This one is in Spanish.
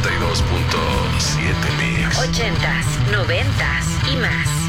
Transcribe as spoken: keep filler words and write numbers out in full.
noventa y dos punto siete Mix. Ochentas, noventas y más.